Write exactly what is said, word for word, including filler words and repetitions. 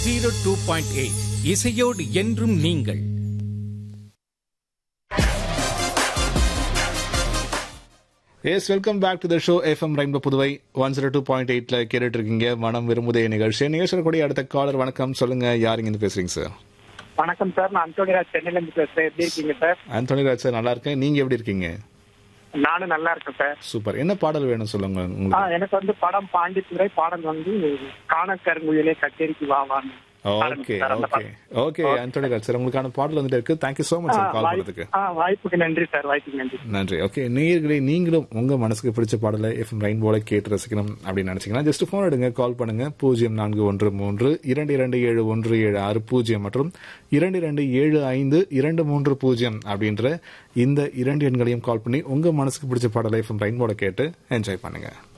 Zero two point eight இசையோடு என்றும் நீங்கள். Yes welcome back to the show FM rainbow Puduvai one zero two point எயிட்ல கேட்டுட்டு இருக்கீங்க மனம் விரும்புதே நிகழ்ச்சி. நிகழ்ச்சியில் கூடிய அடுத்த காலர் வணக்கம், சொல்லுங்க யார் இருந்து பேசுறீங்க சார்? வணக்கம் சார், நான் அந்தோனிராஜ் சென்னையில இருந்து பேசுறேன். எப்படி இருக்கீங்க சார்? அந்தோனிராஜ் சார் நல்லா இருக்கேன், நீங்க எப்படி இருக்கீங்க? நானும் நல்லா இருக்கேன் சார். சூப்பர். என்ன பாடல் வேணும் சொல்லுங்க உங்களுக்கு? எனக்கு வந்து படம் பாண்டித்துறை, பாடல் வந்து காணக்கருங்குயிலே கச்சேரிக்கு வாவான்னு. Okay okay okay Antonyraj sir, உங்களுக்கான பாடல் வந்துட்டு இருக்கு. Thank you so much sir call பண்ணதுக்கு. வாய்ப்புக்கு நன்றி சார், வாய்ப்புக்கு நன்றி நன்றி. ஓகே நேயர்களே, நீங்களும் உங்க மனசுக்கு பிடிச்ச பாடலை எஃப்எம் ரெயின்போல கேட்டு ரசிக்கணும் அப்படின்னு நினைச்சீங்கன்னா ஜஸ்ட் போன் எடுங்க, கால் பண்ணுங்க பூஜ்ஜியம் நான்கு ஒன்று மூன்று இரண்டு இரண்டு ஏழு ஒன்று ஏழு ஆறு பூஜ்ஜியம் மற்றும் இரண்டு இரண்டு ஏழு ஐந்து இரண்டு மூன்று பூஜ்ஜியம் அப்படின்ற இந்த இரண்டு எண்களையும் கால் பண்ணி உங்க மனசுக்கு பிடிச்ச பாடலை எஃப்எம் ரெயின்போல கேட்டு என்ஜாய் பண்ணுங்க.